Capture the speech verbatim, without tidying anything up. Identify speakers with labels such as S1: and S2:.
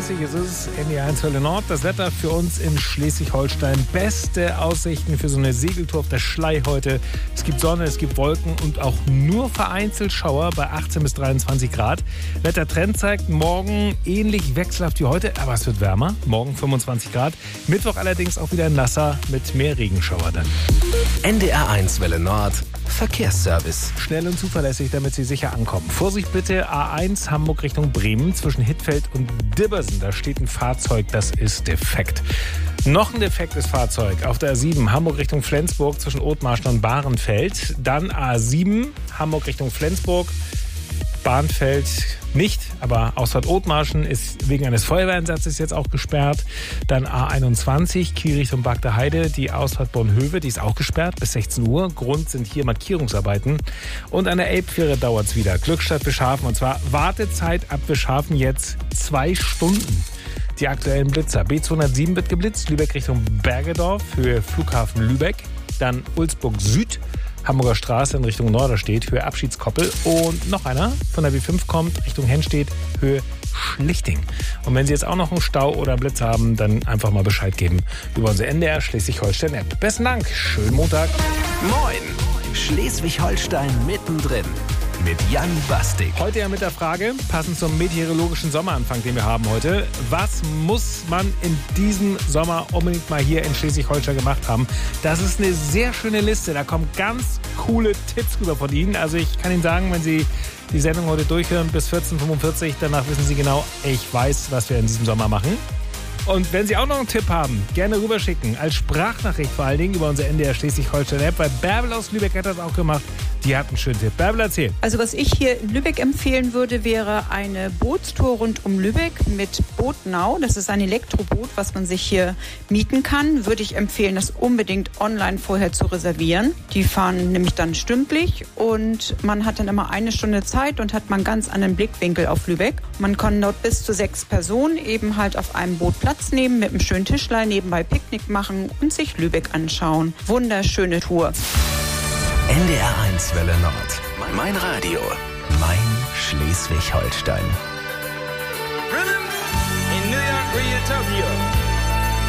S1: Uhr ist es, N D R eins Welle Nord. Das Wetter für uns in Schleswig-Holstein. Beste Aussichten für so eine Segeltour auf der Schlei heute. Es gibt Sonne, es gibt Wolken und auch nur vereinzelt Schauer bei achtzehn bis dreiundzwanzig Grad. Wettertrend zeigt morgen ähnlich wechselhaft wie heute, aber es wird wärmer. Morgen fünfundzwanzig Grad. Mittwoch allerdings auch wieder nasser mit mehr Regenschauer dann.
S2: N D R eins Welle Nord. Verkehrsservice.
S1: Schnell und zuverlässig, damit Sie sicher ankommen. Vorsicht bitte, A eins Hamburg Richtung Bremen zwischen Hittfeld und Dibbersen. Da steht ein Fahrzeug, das ist defekt. Noch ein defektes Fahrzeug auf der A sieben Hamburg Richtung Flensburg zwischen Othmarschen und Bahrenfeld. Dann A sieben Hamburg Richtung Flensburg. Bahnfeld nicht, aber Ausfahrt Othmarschen ist wegen eines Feuerwehreinsatzes jetzt auch gesperrt. Dann A einundzwanzig, Kiel Richtung Bagder Heide, die Ausfahrt Bornhöve, die ist auch gesperrt bis sechzehn Uhr. Grund sind hier Markierungsarbeiten. Und an der Elbfähre dauert es wieder. Glückstadt Wischhafen, und zwar Wartezeit ab Wischhafen jetzt zwei Stunden. Die aktuellen Blitzer. B zweihundertsieben wird geblitzt, Lübeck Richtung Bergedorf, Höhe Flughafen Lübeck. Dann Ulsburg Süd, Hamburger Straße in Richtung Norderstedt, Höhe Abschiedskoppel. Und noch einer von der B fünf kommt Richtung Henstedt, Höhe Schlichting. Und wenn Sie jetzt auch noch einen Stau oder einen Blitz haben, dann einfach mal Bescheid geben über unsere N D R Schleswig-Holstein-App. Besten Dank, schönen Montag.
S2: Moin, Schleswig-Holstein mittendrin mit Jan Bastik.
S1: Heute ja mit der Frage, passend zum meteorologischen Sommeranfang, den wir haben heute, was muss man in diesem Sommer unbedingt mal hier in Schleswig-Holstein gemacht haben? Das ist eine sehr schöne Liste, da kommen ganz coole Tipps rüber von Ihnen. Also ich kann Ihnen sagen, wenn Sie die Sendung heute durchhören bis vierzehn Uhr fünfundvierzig, danach wissen Sie genau, ich weiß, was wir in diesem Sommer machen. Und wenn Sie auch noch einen Tipp haben, gerne rüberschicken. Als Sprachnachricht vor allen Dingen über unsere N D R Schleswig-Holstein-App, weil Bärbel aus Lübeck hat das auch gemacht. Die hat einen schönen Tipp. Bärbel, erzähl.
S3: Also was ich hier in Lübeck empfehlen würde, wäre eine Bootstour rund um Lübeck mit Bootnau. Das ist ein Elektroboot, was man sich hier mieten kann. Würde ich empfehlen, das unbedingt online vorher zu reservieren. Die fahren nämlich dann stündlich und man hat dann immer eine Stunde Zeit und hat man einen ganz anderen Blickwinkel auf Lübeck. Man kann dort bis zu sechs Personen eben halt auf einem Boot Platz nehmen, mit einem schönen Tischlein nebenbei Picknick machen und sich Lübeck anschauen. Wunderschöne Tour.
S2: N D R eins Welle Nord. Mein Radio. Mein Schleswig-Holstein.
S4: Rhythm in New York, Rio, Tokyo.